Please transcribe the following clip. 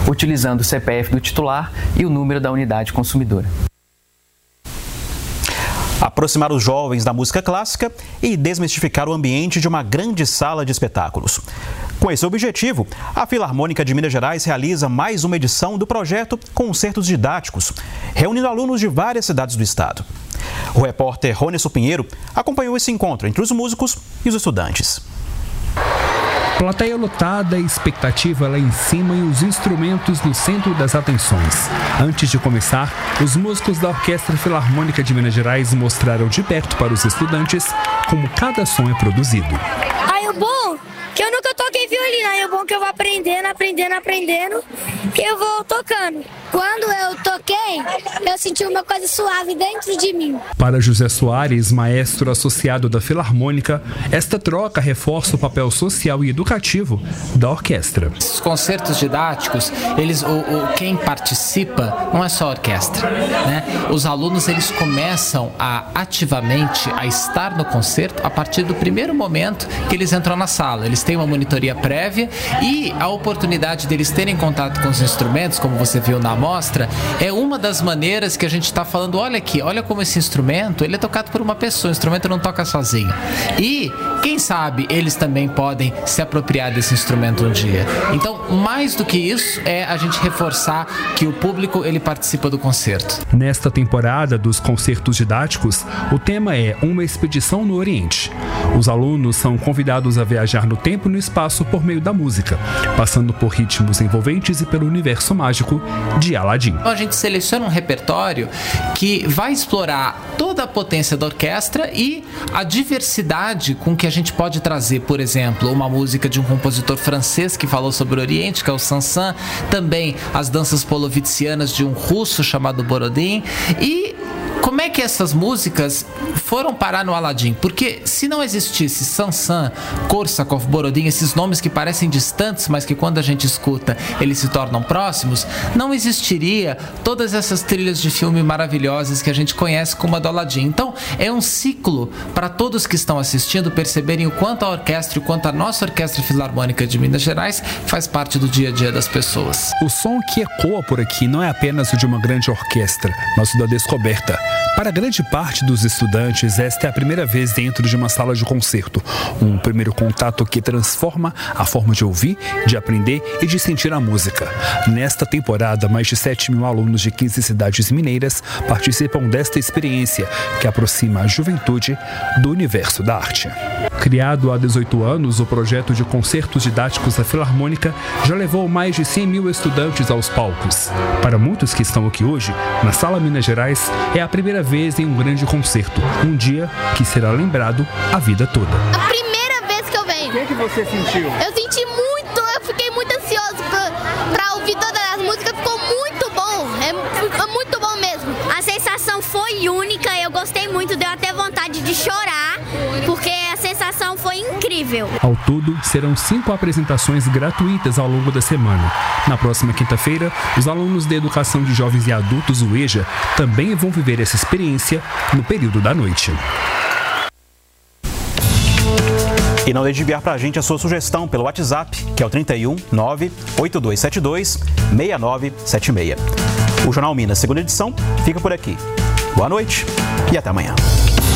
utilizando o CPF do titular e o número da unidade consumidora. Aproximar os jovens da música clássica e desmistificar o ambiente de uma grande sala de espetáculos. Com esse objetivo, a Filarmônica de Minas Gerais realiza mais uma edição do projeto Concertos Didáticos, reunindo alunos de várias cidades do estado. O repórter Ronesso Pinheiro acompanhou esse encontro entre os músicos e os estudantes. Plateia lotada e expectativa lá em cima e os instrumentos no centro das atenções. Antes de começar, os músicos da Orquestra Filarmônica de Minas Gerais mostraram de perto para os estudantes como cada som é produzido. Aí o bom que eu nunca toquei violino, aí o bom que eu vou aprendendo, que eu vou tocando. Quando eu toquei, eu senti uma coisa suave dentro de mim. Para José Soares, maestro associado da Filarmônica, esta troca reforça o papel social e educativo da orquestra. Os concertos didáticos, quem participa não é só a orquestra, né? Os alunos eles começam ativamente a estar no concerto a partir do primeiro momento que eles entram na sala. Eles têm uma monitoria prévia e a oportunidade deles terem contato com os instrumentos, como você viu na mostra, é uma das maneiras que a gente está falando, olha aqui, olha como esse instrumento, ele é tocado por uma pessoa, o instrumento não toca sozinho. E, quem sabe, eles também podem se apropriar desse instrumento um dia. Então, mais do que isso, é a gente reforçar que o público, ele participa do concerto. Nesta temporada dos concertos didáticos, o tema é uma expedição no Oriente. Os alunos são convidados a viajar no tempo e no espaço por meio da música, passando por ritmos envolventes e pelo universo mágico de Aladim. A gente seleciona um repertório que vai explorar toda a potência da orquestra e a diversidade com que a gente pode trazer, por exemplo, uma música de um compositor francês que falou sobre o Oriente, que é o Sansan, também as danças polovitsianas de um russo chamado Borodin. E como é que essas músicas foram parar no Aladim? Porque se não existisse Sansan, Korsakov, Borodin, esses nomes que parecem distantes, mas que quando a gente escuta eles se tornam próximos, não existiria todas essas trilhas de filme maravilhosas que a gente conhece como a do Aladim. Então é um ciclo para todos que estão assistindo perceberem o quanto a orquestra e o quanto a nossa Orquestra Filarmônica de Minas Gerais faz parte do dia a dia das pessoas. O som que ecoa por aqui não é apenas o de uma grande orquestra, mas o da descoberta. Para grande parte dos estudantes, esta é a primeira vez dentro de uma sala de concerto. Um primeiro contato que transforma a forma de ouvir, de aprender e de sentir a música. Nesta temporada, mais de 7 mil alunos de 15 cidades mineiras participam desta experiência que aproxima a juventude do universo da arte. Criado há 18 anos, o projeto de concertos didáticos da Filarmônica já levou mais de 100 mil estudantes aos palcos. Para muitos que estão aqui hoje, na Sala Minas Gerais, é a primeira vez em um grande concerto, um dia que será lembrado a vida toda. A primeira vez que eu venho. O que você sentiu? Eu senti muito, eu fiquei muito ansioso para ouvir todas as músicas, ficou muito bom, é muito bom mesmo. A sensação foi única, eu gostei muito, deu até vontade de chorar, porque a sensação foi incrível. Ao todo, serão 5 apresentações gratuitas ao longo da semana. Na próxima quinta-feira, os alunos da Educação de Jovens e Adultos, o EJA, também vão viver essa experiência no período da noite. E não deixe de enviar para a gente a sua sugestão pelo WhatsApp, que é o 31 98272 6976. O Jornal Minas, segunda edição, fica por aqui. Boa noite e até amanhã.